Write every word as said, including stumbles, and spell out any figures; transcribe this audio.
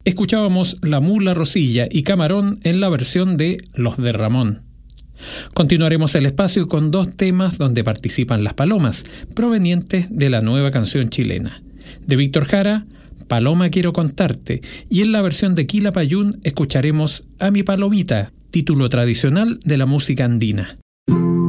escuchábamos La Mula Rosilla y Camarón en la versión de Los de Ramón. Continuaremos el espacio con dos temas donde participan las palomas, provenientes de la nueva canción chilena. De Víctor Jara, Paloma Quiero Contarte, y en la versión de Quilapayún escucharemos A mi Palomita, título tradicional de la música andina.